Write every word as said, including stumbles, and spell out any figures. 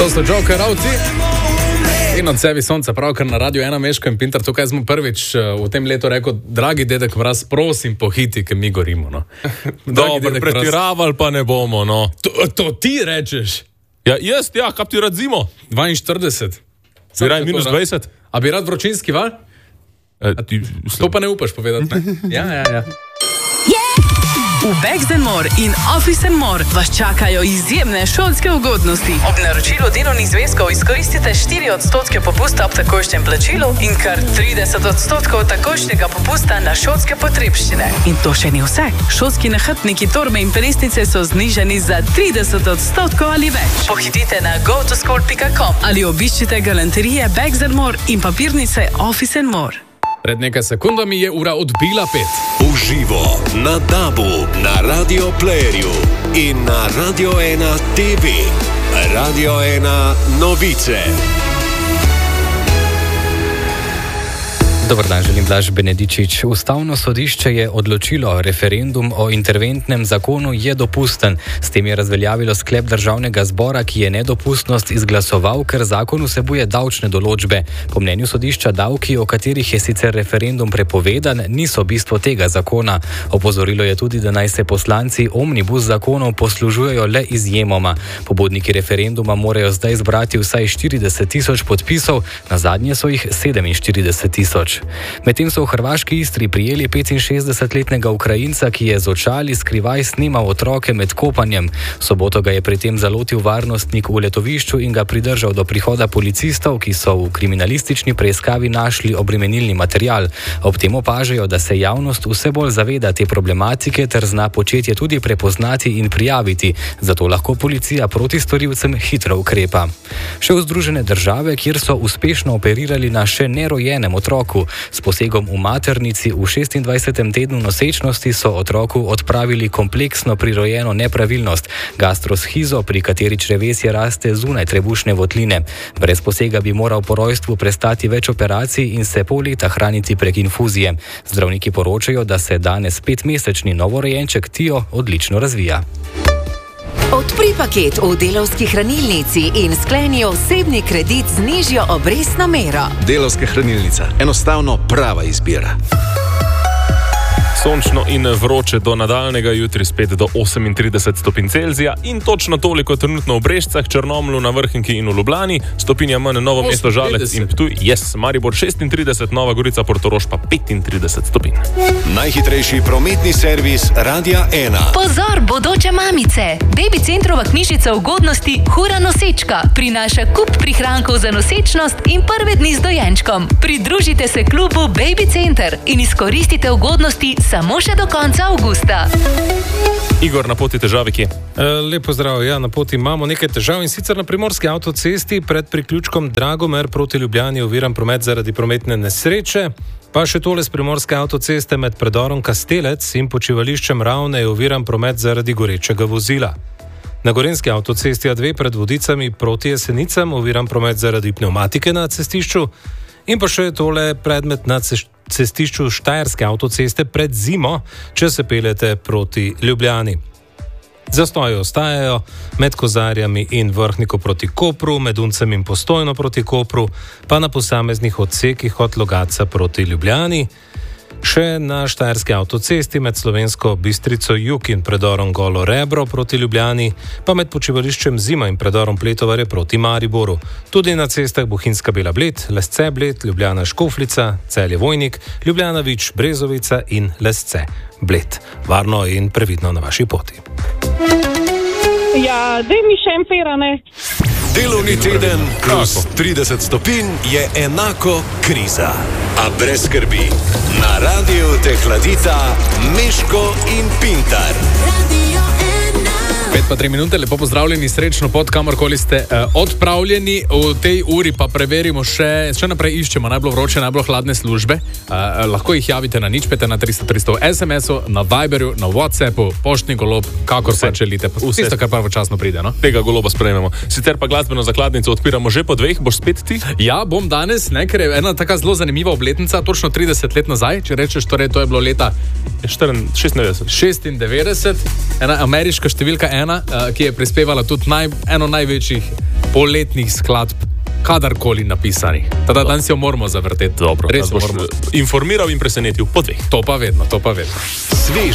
To so Joker Auti in od sebi sonca, pravkar na Radio ena Meško in Pintar. Tukaj smo prvič v tem letu rekel, dragi dedek Mraz, prosim pohiti, ker mi gorimo. No. Dobro, pretiravali pa ne bomo. No. To, to ti rečeš? Ja, jaz, ja, kaj ti rad zimo? dvainštirideset. Bi rad minus dvajset? A bi rad vročinski val? E, ti, to pa ne upaš povedati, ne? Ja, ja, ja. V Bags and More in Office and More vas čakajo izjemne šolske ugodnosti. Ob naročilu delovnih zvezkov izkoristite štiri odstotke popusta ob takojšnjem plačilu in kar trideset odstotkov takojšnjega popusta na šolske potrebščine. In to še ni vse. Šolski nahrbtniki, torbe in prestice so znižani za trideset odstotkov ali več. Pohitite na go to school pika com ali obiščite galanterije Bags and More in papirnice Office and More. Pred nekaj sekundami je ura odbila pet. Uživo na Dabu, na Radio Playerju in na Radio ena T V. Radio ena novice. Dobar dan, želim Blaž Benedičič. Ustavno sodišče je odločilo, referendum o interventnem zakonu je dopusten. S tem je razveljavilo sklep državnega zbora, ki je nedopustnost izglasoval, ker zakon vsebuje davčne določbe. Po mnenju sodišča davki, o katerih je sicer referendum prepovedan, niso bistvo tega zakona. Opozorilo je tudi, da naj se poslanci omnibus zakonov poslužujejo le izjemoma. Pobudniki referenduma morajo zdaj zbrati vsaj štirideset tisoč podpisov, nazadnje so jih sedeminštirideset tisoč. Medtem so v hrvaški Istri prijeli petinšestdesetletnega Ukrajinca, ki je z očali skrivaj snemal otroke med kopanjem. V soboto ga je pri tem zalotil varnostnik v letovišču in ga pridržal do prihoda policistov, ki so v kriminalistični preiskavi našli obremenilni material. Ob tem opažajo, da se javnost vse bolj zaveda te problematike ter zna početje tudi prepoznati in prijaviti. Zato lahko policija proti storilcem hitro ukrepa. Še v Združene države, kjer so uspešno operirali na še nerojenem otroku. S posegom v maternici v šestindvajsetem tednu nosečnosti so otroku odpravili kompleksno prirojeno nepravilnost, gastroschizo, pri kateri črevesje raste zunaj trebušne votline. Brez posega bi moral po rojstvu prestati več operacij in se pol leta hraniti prek infuzije. Zdravniki poročajo, da se danes petmesečni novorojenček Tio odlično razvija. Odpri paket v Delavski hranilnici in skleni osebni kredit z nižjo obrestno mero. Delavska hranilnica. Enostavno prava izbira. Sončno in vroče do nadaljnega, jutri spet do osemintrideset stopinj Celzija in točno toliko trenutno v Brežicah, Črnomlju, na Vrhniki in v Ljubljani, stopinja manj Novo mesto, Žalec in Ptuj, yes, Maribor šestintrideset, Nova Gorica, Portorož pa petintrideset stopinj. Najhitrejši prometni servis Radia ena. Pozor, bodoče mamice! Baby Centrova knjižica ugodnosti Hura nosečka prinaša kup prihrankov za nosečnost in prve dni z dojenčkom. Pridružite se klubu Baby Center in izkoristite ugodnosti samo še do konca avgusta. Igor, na poti težave kje? E, lep pozdrav, ja, na poti imamo nekaj težav in sicer na primorski avtocesti pred priključkom Dragomer proti Ljubljani oviran promet zaradi prometne nesreče, pa še tole s primorske avtoceste med predorom Kastelec in počivališčem Ravne je oviran promet zaradi gorečega vozila. Na gorenski avtocesti A dve pred Vodicami proti Jesenicam oviran promet zaradi pneumatike na cestišču in pa še tole predmet na cestišču Štajerske avtoceste pred Zimo, če se peljete proti Ljubljani. Zastoji ostajajo med Kozarjami in Vrhniko proti Kopru, med Uncem in Postojno proti Kopru, pa na posameznih odsekih od Logatca proti Ljubljani. Še na Štajerski avtocesti med Slovensko Bistrico Jug in predorom Golo Rebro proti Ljubljani, pa med počivališčem Zima in predorom Pletovarje proti Mariboru. Tudi na cestah Bohinjska Bela Bled, Lesce Bled, Ljubljana Škofljica, Celje Vojnik, Ljubljana Vič Brezovica in Lesce Bled. Varno in previdno na vaši poti. Ja, daj mi še en perane. Delovni teden plus trideset stopinj je enako kriza. A brez skrbi, na radiju te hladita Meško in Pintar. Pet pa tri minute, lepo pozdravljeni, srečno pot, kamorkoli ste uh, odpravljeni. V tej uri pa preverimo še, še naprej iščemo najbolj vroče, najbolj hladne službe. Uh, lahko jih javite na nič pet na tristo tristo es em esu, na Viberju, na Whatsappu, poštni golob, kakor se želite. Tisto, kar pravočasno pride, no? Tega goloba sprejmemo. Sicer pa glasbeno zakladnico odpiramo že po dveh, boš spet ti? Ja, bom danes, ne, ker je ena taka zelo zanimiva obletnica, točno trideset let nazaj, če rečeš, torej to je bilo leta šestindevetdeset. šestindevetdeset, ena ameriška številka ena, ki je prispevala tudi naj, eno največjih poletnih skladb, kadarkoli napisanih. Tada dan si jo moramo zavrteti. Dobro, res boš moramo. informiral in presenetil po dveh. To pa vedno, to pa vedno. Svež